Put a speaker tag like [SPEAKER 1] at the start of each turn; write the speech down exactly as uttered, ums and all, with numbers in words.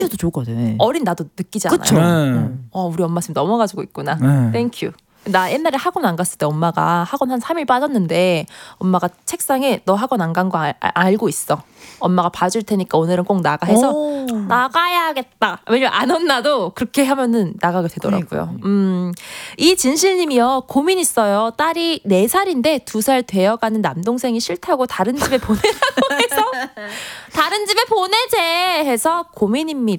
[SPEAKER 1] 도 좋을 것 같아.
[SPEAKER 2] 어린 나도 느끼지 않아요.
[SPEAKER 1] 그쵸?
[SPEAKER 2] 음. 어, 우리 엄마 지금 넘어가지고 있구나.
[SPEAKER 3] 네.
[SPEAKER 2] 땡큐. 나 옛날에 학원 안 갔을 때 엄마가 학원 한 삼 일 빠졌는데 엄마가 책상에 너 학원 안 간 거 알고 있어. 엄마가 봐줄 테니까 오늘은 꼭 나가 해서
[SPEAKER 1] 오.
[SPEAKER 2] 나가야겠다. 왜냐면 안 혼나도 그렇게 하면은 나가게 되더라고요.
[SPEAKER 1] 그러니까.
[SPEAKER 2] 음, 이 진실님이요. 고민 있어요. 딸이 네 살인데 두 살 되어가는 남동생이 싫다고 다른 집에 보내라고 해서 다른 집에 보내재 해서 고민입니다.